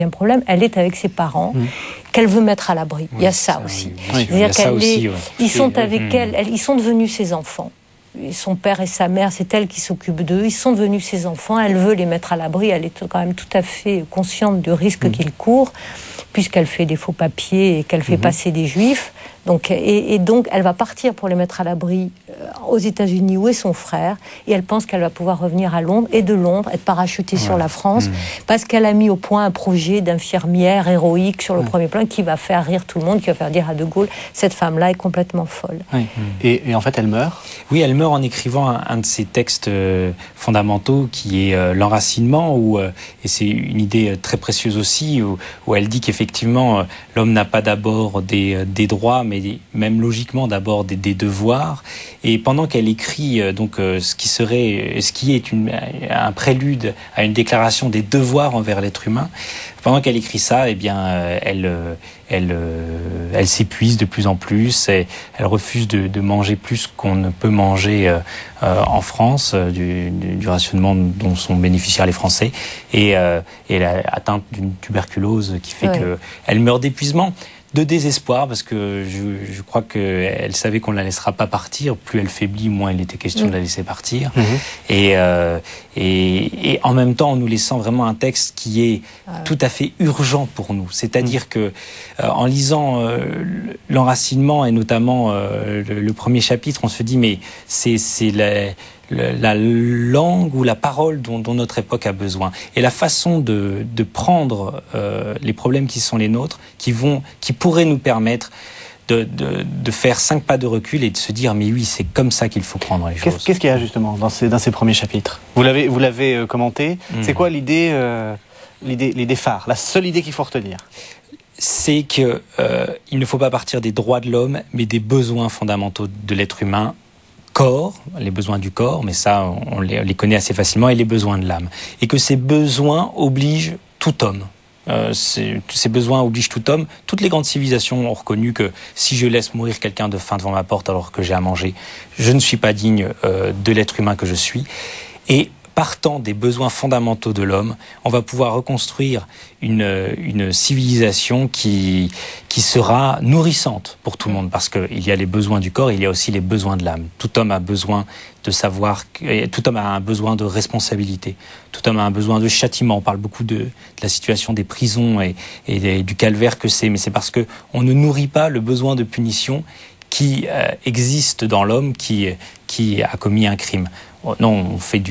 un problème, elle est avec ses parents, qu'elle veut mettre à l'abri. Il y a ça aussi. Ils sont avec elle, ils sont devenus ses enfants. Et son père et sa mère, c'est elle qui s'occupe d'eux. Ils sont devenus ses enfants. Elle veut les mettre à l'abri. Elle est quand même tout à fait consciente du risque qu'ils courent, puisqu'elle fait des faux papiers et qu'elle fait passer des juifs. Donc, et donc, elle va partir pour les mettre à l'abri aux États-Unis, où est son frère. Et elle pense qu'elle va pouvoir revenir à Londres, et de Londres, être parachutée sur la France, parce qu'elle a mis au point un projet d'infirmière héroïque sur le premier plan qui va faire rire tout le monde, qui va faire dire à De Gaulle, cette femme-là est complètement folle. Oui. Et en fait, elle meurt. Oui, elle meurt en écrivant un de ses textes fondamentaux, qui est l'enracinement, et c'est une idée très précieuse aussi, où elle dit qu'effectivement, l'homme n'a pas d'abord des droits, mais même logiquement d'abord des devoirs. Et pendant qu'elle écrit ce qui est un prélude à une déclaration des devoirs envers l'être humain, pendant qu'elle écrit ça, eh bien, elle s'épuise de plus en plus. Et elle refuse de manger plus qu'on ne peut manger en France, du rationnement dont sont bénéficiaires les Français. Et elle est atteinte d'une tuberculose qui fait qu'elle meurt d'épuisement. De désespoir, parce que je crois qu'elle savait qu'on ne la laissera pas partir. Plus elle faiblit, moins il était question de la laisser partir. Et en même temps, en nous laissant vraiment un texte qui est tout à fait urgent pour nous. C'est-à-dire que en lisant l'enracinement, et notamment le premier chapitre, on se dit, mais c'est la langue ou la parole dont notre époque a besoin. Et la façon de prendre les problèmes qui sont les nôtres, qui pourraient nous permettre de faire 5 pas de recul et de se dire, mais oui, c'est comme ça qu'il faut prendre les choses. Qu'est-ce qu'il y a justement dans ces premiers chapitres ? Vous l'avez commenté. C'est quoi l'idée phare, la seule idée qu'il faut retenir ? C'est que il ne faut pas partir des droits de l'homme, mais des besoins fondamentaux de l'être humain. Corps, les besoins du corps, mais ça, on les connaît assez facilement, et les besoins de l'âme. Et que ces besoins obligent tout homme. Ces besoins obligent tout homme. Toutes les grandes civilisations ont reconnu que si je laisse mourir quelqu'un de faim devant ma porte alors que j'ai à manger, je ne suis pas digne de l'être humain que je suis. Et partant des besoins fondamentaux de l'homme, on va pouvoir reconstruire une civilisation qui sera nourrissante pour tout le monde, parce qu'il y a les besoins du corps, il y a aussi les besoins de l'âme. Tout homme a besoin de savoir, tout homme a un besoin de responsabilité, tout homme a un besoin de châtiment. On parle beaucoup de la situation des prisons et du calvaire que c'est, mais c'est parce que on ne nourrit pas le besoin de punition qui existe dans l'homme qui a commis un crime. Non, on fait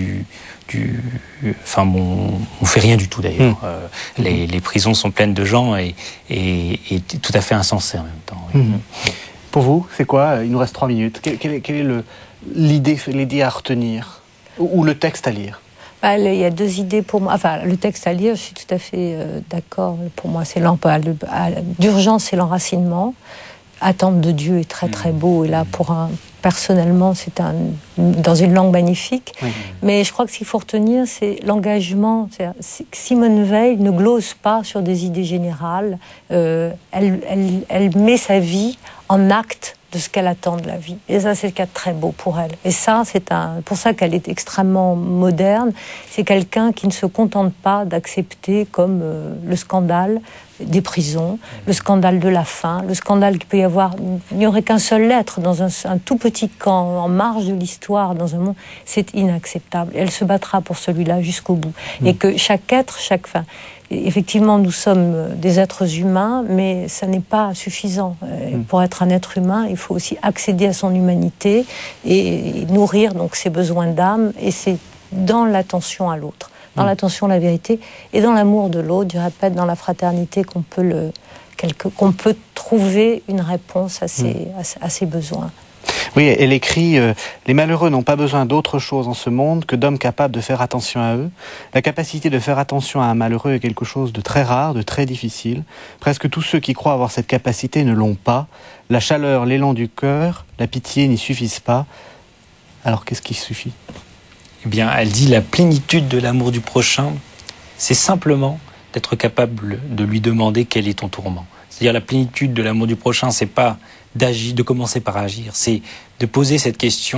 on fait rien du tout d'ailleurs. Les prisons sont pleines de gens et tout à fait insensés en même temps. Oui. Pour vous, c'est quoi ? Il nous reste 3 minutes. Quelle est l'idée à retenir ou le texte à lire ? Il y a 2 idées pour moi. Enfin, le texte à lire, je suis tout à fait d'accord. Pour moi, c'est d'urgence, c'est l'enracinement. Attendre de Dieu est très très beau. Et là, personnellement, c'est dans une langue magnifique. Mais je crois que ce qu'il faut retenir, c'est l'engagement. C'est que Simone Veil ne glose pas sur des idées générales. Elle met sa vie en acte de ce qu'elle attend de la vie. Et ça, c'est le cas de très beau pour elle. Et ça, c'est pour ça qu'elle est extrêmement moderne. C'est quelqu'un qui ne se contente pas d'accepter comme le scandale des prisons, le scandale de la faim, le scandale qu'il peut y avoir. Il n'y aurait qu'un seul être dans un tout petit camp, en marge de l'histoire, dans un monde. C'est inacceptable. Et elle se battra pour celui-là jusqu'au bout. Et que chaque être, effectivement, nous sommes des êtres humains, mais ça n'est pas suffisant. Pour être un être humain, il faut aussi accéder à son humanité et nourrir donc ses besoins d'âme. Et c'est dans l'attention à l'autre, dans l'attention à la vérité et dans l'amour de l'autre, je répète, dans la fraternité qu'on peut trouver une réponse à ses besoins. Oui, elle écrit « Les malheureux n'ont pas besoin d'autre chose en ce monde que d'hommes capables de faire attention à eux. La capacité de faire attention à un malheureux est quelque chose de très rare, de très difficile. Presque tous ceux qui croient avoir cette capacité ne l'ont pas. La chaleur, l'élan du cœur, la pitié n'y suffisent pas. Alors qu'est-ce qui suffit ? » Eh bien, elle dit la plénitude de l'amour du prochain, c'est simplement d'être capable de lui demander quel est ton tourment. C'est-à-dire la plénitude de l'amour du prochain, c'est pas de commencer par agir, c'est de poser cette question,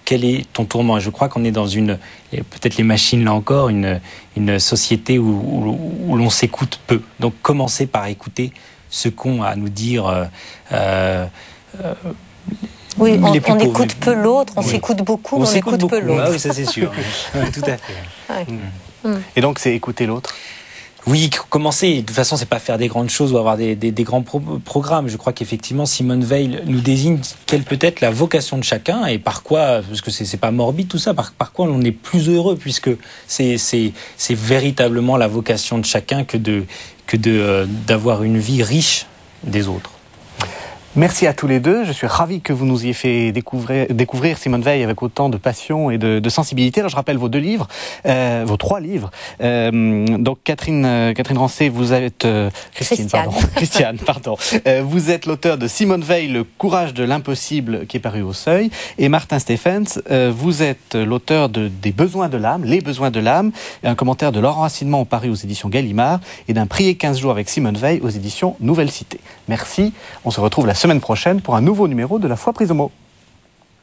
quel est ton tourment? Je crois qu'on est dans peut-être les machines là encore, une société où l'on s'écoute peu. Donc commencez par écouter ce qu'ont à nous dire. Oui, on écoute peu l'autre, on s'écoute beaucoup, on écoute peu l'autre. Ah oui, ça c'est sûr. Tout à fait. Ouais. Et donc, c'est écouter l'autre. Oui, commencer. De toute façon, c'est pas faire des grandes choses ou avoir des grands programmes. Je crois qu'effectivement, Simone Veil nous désigne quelle peut être la vocation de chacun et par quoi, parce que c'est pas morbide tout ça, par quoi on est plus heureux, puisque c'est véritablement la vocation de chacun que d'avoir une vie riche des autres. Merci à tous les deux. Je suis ravi que vous nous ayez fait découvrir Simone Veil avec autant de passion et de sensibilité. Alors, je rappelle vos 2 livres, vos 3 livres. Donc, Catherine Rancé, vous êtes... Christiane, pardon. Vous êtes l'auteur de Simone Veil, Le courage de l'impossible, qui est paru au Seuil. Et Martin Stephens, vous êtes l'auteur des besoins de l'âme, Les besoins de l'âme, et un commentaire de l'enracinement paru aux éditions Gallimard, et d'un Prier 15 jours avec Simone Veil aux éditions Nouvelle Cité. Merci. On se retrouve la semaine prochaine pour un nouveau numéro de La Foi prise au mot.